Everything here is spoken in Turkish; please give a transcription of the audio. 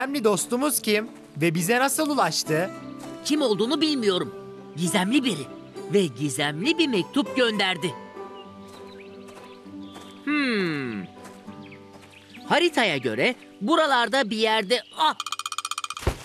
Gizemli dostumuz kim ve bize nasıl ulaştı? Kim olduğunu bilmiyorum. Gizemli biri ve gizemli bir mektup gönderdi. Haritaya göre buralarda bir yerde... Ah!